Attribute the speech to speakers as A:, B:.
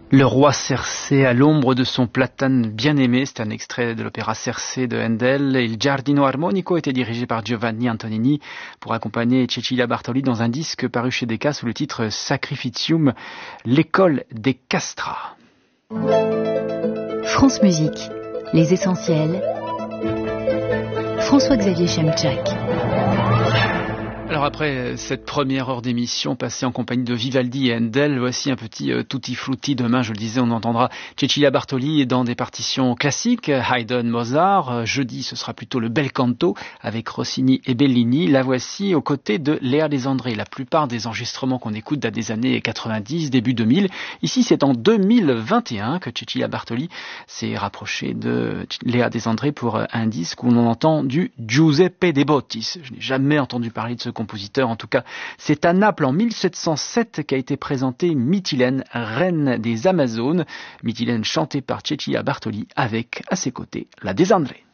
A: Le roi Cersei à l'ombre de son platane bien-aimé, c'est un extrait de l'opéra Cersei de Handel. Il Giardino Armonico était dirigé par Giovanni Antonini pour accompagner Cecilia Bartoli dans un disque paru chez Decca sous le titre Sacrificium, l'école des castrats.
B: France Musique, les essentiels. François-Xavier Chemchak.
A: Alors après cette première heure d'émission passée en compagnie de Vivaldi et Handel, voici un petit tutti frutti. Demain, je le disais, on entendra Cecilia Bartoli dans des partitions classiques, Haydn, Mozart. Jeudi, ce sera plutôt le bel canto avec Rossini et Bellini. La voici aux côtés de Léa Desandré. La plupart des enregistrements qu'on écoute datent des années 90, début 2000. Ici, c'est en 2021 que Cecilia Bartoli s'est rapprochée de Léa Desandré pour un disque où l'on entend du Giuseppe De Bottis. Je n'ai jamais entendu parler de ce compositeur, en tout cas, c'est à Naples en 1707 qu'a été présentée Mytilène, reine des Amazones. Mytilène chantée par Cecilia Bartoli avec, à ses côtés, la Desandré.